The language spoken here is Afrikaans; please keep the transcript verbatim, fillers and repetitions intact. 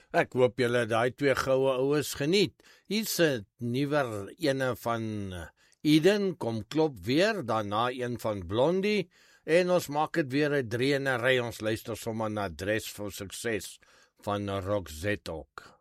Ek hoop julle daai twee goue oues geniet. Hier's 'n nuwer ene van Eden, kom klop weer, daarna een van Blondie, en ons maak dit weer 'n drie in 'n ry. Ons luister sommer na Dress vir Sukses van Roxette ook.